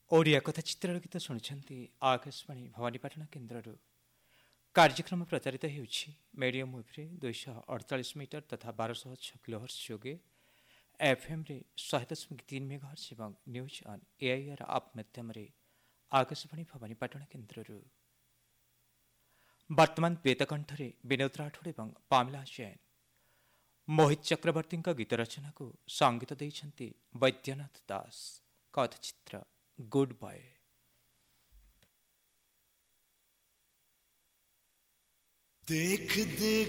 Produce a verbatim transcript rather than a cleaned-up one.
ଓଡ଼ିଆ କଥା ଚିତ୍ରର ଗୀତ ଶୁଣିଛନ୍ତି ଆକାଶବାଣୀ ଭବାନୀପାଟଣା କେନ୍ଦ୍ରରୁ। କାର୍ଯ୍ୟକ୍ରମ ପ୍ରଚାରିତ ହେଉଛି ମିଡ଼ିୟମ୍ ୱେଭ୍ରେ ଦୁଇଶହ ଅଡ଼ଚାଳିଶ ମିଟର ତଥା ବାରଶହ ଛଅ କିଲୋହର୍ସ ଯୋଗେ, ଏଫ୍ଏମ୍ରେ ଶହେ ଦଶମିକ ତିନି ମେଗାହର୍ସ ଏବଂ ନ୍ୟୁଜ୍ ଅନ୍ ଏଆଇଆର୍ ଆପ୍ ମାଧ୍ୟମରେ ଆକାଶବାଣୀ ଭବାନୀପାଟଣା କେନ୍ଦ୍ରରୁ। ବର୍ତ୍ତମାନ ବେତକଣ୍ଠରେ ବିନୋଦ ରାଠୋଡ ଏବଂ ପାମିଲା ଜୈନ। ମୋହିତ ଚକ୍ରବର୍ତ୍ତୀଙ୍କ ଗୀତ ରଚନାକୁ ସଙ୍ଗୀତ ଦେଇଛନ୍ତି ବୈଦ୍ୟନାଥ ଦାସ। କଥାଚିତ୍ର ଗୁଡ୍ ବୟ। देख देख